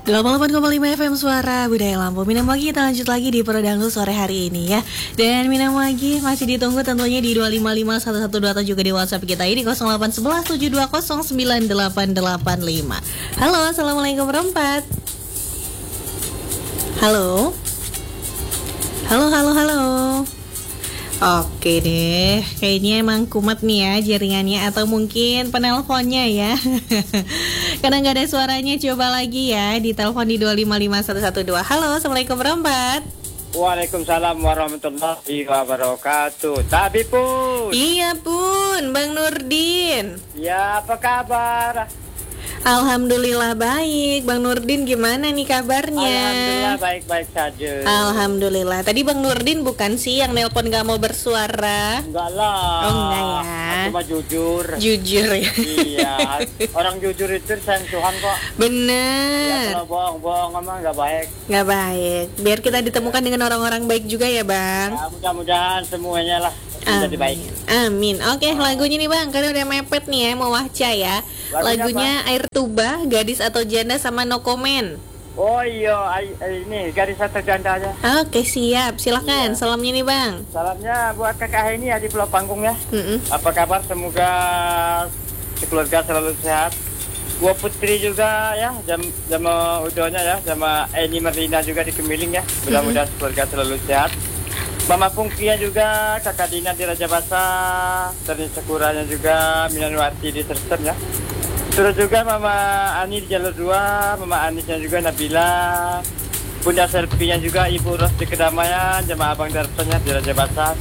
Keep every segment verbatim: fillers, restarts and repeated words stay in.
delapan puluh delapan koma lima F M Suara Budaya Lampung. Minam Wagi, kita lanjut lagi di Perodanglu sore hari ini ya. Dan Minam Wagi masih ditunggu tentunya di dua lima lima satu satu dua atau juga di WhatsApp kita ini nol delapan satu satu tujuh dua nol sembilan delapan delapan lima. Halo, assalamualaikum warahmatullahi wabarakatuh. Halo. Halo, halo, halo. Oke deh, kayaknya emang kumat nih ya jaringannya atau mungkin penelponnya ya. Karena nggak ada suaranya, coba lagi ya di telepon di dua lima lima satu satu dua. Halo, assalamualaikum warahmatullahi wabarakatuh. Waalaikumsalam warahmatullahi wabarakatuh. Tapi pun. Iya pun, Bang Nurdin. Ya, apa kabar? Alhamdulillah baik. Bang Nurdin gimana nih kabarnya? Alhamdulillah baik-baik saja. Alhamdulillah. Tadi Bang Nurdin bukan sih yang nelpon gak mau bersuara? Enggak lah. Oh enggak ya. Aku mah jujur. Jujur ya. Iya. Orang jujur itu sayang Tuhan kok. Bener. Ya, kalau bohong-bohong emang gak baik. Gak baik. Biar kita ditemukan dengan orang-orang baik juga ya Bang. Ya, mudah-mudahan semuanya lah menjadi baik. Amin. Oke, lagunya nih Bang, karena udah mepet nih ya, mau wahca ya. Lagunya Air Tuba, Gadis atau Janda sama No Comment. Oh iya, ini Gadis atau Janda aja. Oke, siap. Silakan. Iya. Salamnya nih Bang. Salamnya buat kakak ini ya di Pulau Panggung ya. Mm-mm. Apa kabar? Semoga keluarga selalu sehat. Gua Putri juga ya, jam sama udonya ya, sama Eni Merlina juga di Kemiling ya. Mudah-mudahan mm-hmm. keluarga selalu sehat. Mama Pungkia juga, kakak Dina di Raja Basa, dari Sekuranya juga, Minanwati di Sersen ya. Terus juga Mama Ani di Jalur dua, Mama Anisnya juga, Nabila, Bunda Selfie-nya juga, Ibu Ros di Kedamaian, jemaah Abang Darsonya di Raja Basa,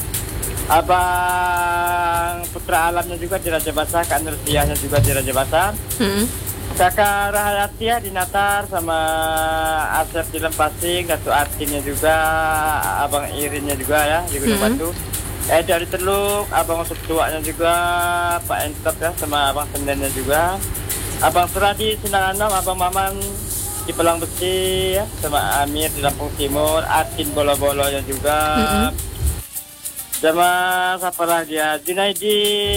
Abang Putra Alamnya juga di Raja Basa, Kak Nursiahnya juga di Raja Basa. Hmm. Kakak Rahayati ya di Natar, sama Asep di Lempasing, Datu Atinnya juga, Abang Irinnya juga ya di Gunung mm-hmm. Batu. Eh dari Teluk, Abang Setuanya juga, Pak Entop ya, sama Abang Sendennya juga, Abang Suradi Sinanganam, Abang Maman di Pelang Besi ya, sama Amir di Lampung Timur, Atin Bolo-Bolonya juga, mm-hmm. sama siapa lagi ya, Junaidi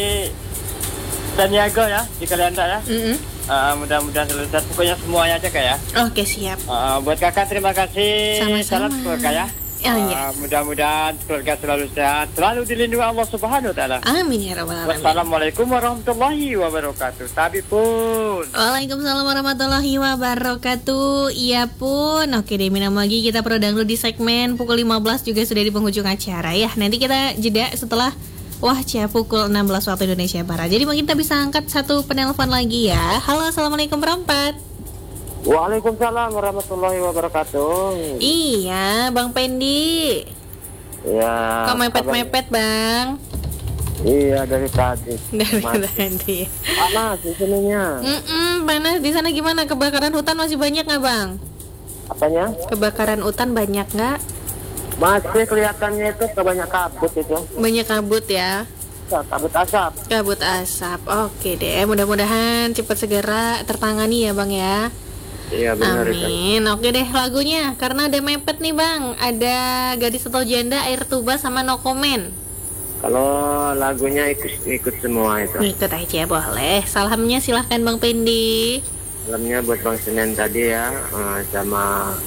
Daniago ya di Kalianda ya. Mm-hmm. Uh, mudah-mudahan selesai pokoknya semuanya aja kayak. Oke siap. Uh, buat kakak terima kasih. Sama-sama. Salam keluarga ya. Oh, uh, iya. Mudah-mudahan keluarga selalu sehat, selalu dilindungi Allah Subhanahu Wa Taala. Amin ya rabbal alamin. Wassalamualaikum warahmatullahi wabarakatuh. Tapi pun. Waalaikumsalam warahmatullahi wabarakatuh. Iya pun. Oke deh, minam lagi kita Perodanglu di segmen pukul lima belas juga sudah di penghujung acara ya. Nanti kita jeda setelah Wahca pukul enam belas waktu Indonesia Barat. Jadi mungkin kita bisa angkat satu penelpon lagi ya. Halo, assalamualaikum warahmatullahi wabarakatuh. Waalaikumsalam warahmatullahi wabarakatuh. Iya, Bang Pendi. Iya. Kok mepet-mepet Bang? Iya dari tadi. Dari tadi. Panas di sininya. Mm-mm, panas di sana gimana? Kebakaran hutan masih banyak nggak Bang? Apanya? Kebakaran hutan banyak nggak? Masih kelihatannya itu kebanyak kabut itu. Banyak kabut ya. Kabut asap. Kabut asap. Oke deh, mudah-mudahan cepat segera tertangani ya Bang ya. Iya benar. Amin. Itu. Oke deh lagunya, karena ada mepet nih Bang. Ada Gadis atau Janda, Air Tuba sama No Comment. Kalau lagunya ikut ikut semua itu. Ikut aja boleh. Salamnya silahkan Bang Pendi. Salamnya buat Bang Senen tadi ya, uh, sama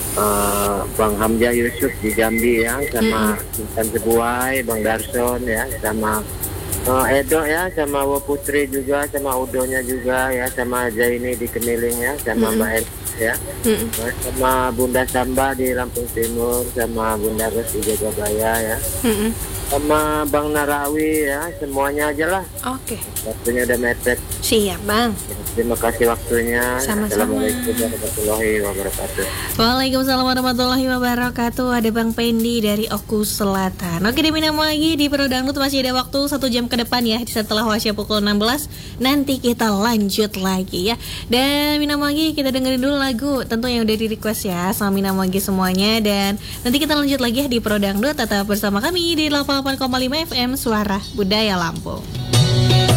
Uh, Bang Hamzah Yusuf di Jambi ya, sama Intan mm-hmm. Sebuai, Bang Darson ya, sama uh, Edo ya, sama Wo Putri juga, sama Udonya juga ya, sama Zaini di Kemiling ya, sama mm-hmm. Mbak Ed ya, mm-hmm. sama Bunda Samba di Lampung Timur, sama Bunda Ros di Jagabaya ya, mm-hmm. sama Bang Narawi ya, semuanya aja lah. Oke. Okay. Waktunya udah mepet. Siap Bang. Terima kasih waktunya. Sama-sama. Assalamualaikum warahmatullahi wabarakatuh. Waalaikumsalam warahmatullahi wabarakatuh. Ada Bang Pendi dari Oku Selatan. Oke, diminum lagi di Perodanglu masih ada waktu satu jam ke depan ya. Setelah Wahca pukul enam belas nanti kita lanjut lagi ya. Dan minum lagi kita dengerin dulu lagu tentu yang udah di request ya. Sama minum lagi semuanya. Dan nanti kita lanjut lagi ya di Perodanglu. Tetap bersama kami di delapan puluh delapan koma lima F M Suara Budaya Lampung.